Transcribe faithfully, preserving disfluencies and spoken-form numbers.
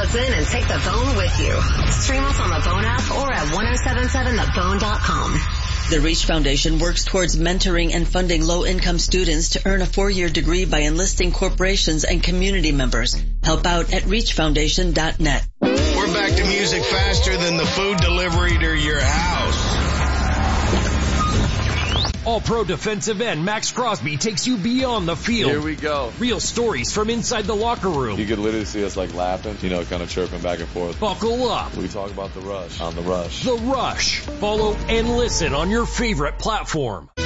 Listen and take the Bone with you. Stream us on the Bone app or at ten seventy-seven the bone dot com. The Reach Foundation works towards mentoring and funding low-income students to earn a four-year degree by enlisting corporations and community members. Help out at reach foundation dot net. We're back to music faster than the food delivery to your house. All-Pro defensive end Max Crosby takes you beyond the field. Here we go. Real stories from inside the locker room. You could literally see us like laughing, you know, kind of chirping back and forth. Buckle up. We talk about the rush on the rush. The Rush. Follow and listen on your favorite platform.